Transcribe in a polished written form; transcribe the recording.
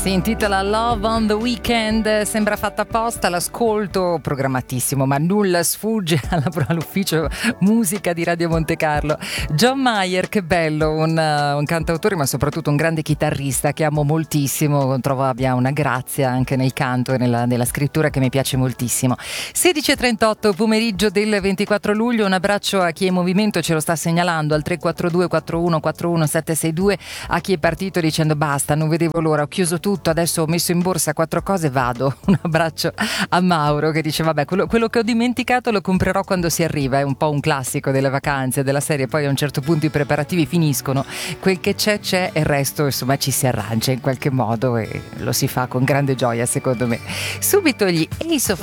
Si intitola Love on the Weekend, sembra fatta apposta, l'ascolto programmatissimo, ma nulla sfugge all'ufficio musica di Radio Monte Carlo. John Mayer, che bello, un cantautore ma soprattutto un grande chitarrista che amo moltissimo, trovo abbia una grazia anche nel canto e nella scrittura che mi piace moltissimo. 16:38, pomeriggio del 24 luglio, un abbraccio a chi è in movimento, ce lo sta segnalando al 342 41 41 762, a chi è partito dicendo basta, non vedevo l'ora, ho chiuso tutto, adesso ho messo in borsa 4 cose, vado. Un abbraccio a Mauro che dice vabbè, quello che ho dimenticato lo comprerò quando si arriva, è un po' un classico delle vacanze, della serie, poi a un certo punto i preparativi finiscono, quel che c'è e il resto insomma ci si arrangia in qualche modo e lo si fa con grande gioia secondo me. Subito gli Ace of